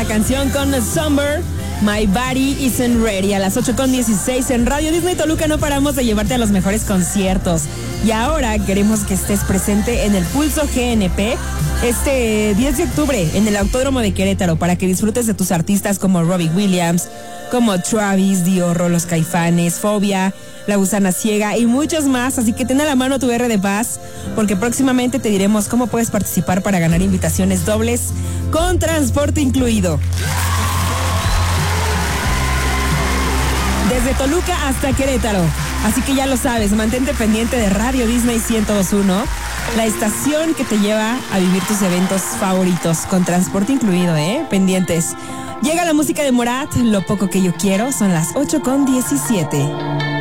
esta canción con Summer. My Body Isn't Ready. A las 8:16 en Radio Disney Toluca no paramos de llevarte a los mejores conciertos. Y ahora queremos que estés presente en el Pulso GNP este 10 de octubre en el Autódromo de Querétaro para que disfrutes de tus artistas como Robbie Williams, como Travis, Diorro, Los Caifanes, Fobia, La Gusana Ciega y muchos más. Así que ten a la mano tu R de paz porque próximamente te diremos cómo puedes participar para ganar invitaciones dobles con transporte incluido. Desde Toluca hasta Querétaro. Así que ya lo sabes, mantente pendiente de Radio Disney 102.1, la estación que te lleva a vivir tus eventos favoritos, con transporte incluido, pendientes. Llega la música de Morat, Lo Poco Que Yo Quiero, son las 8:17.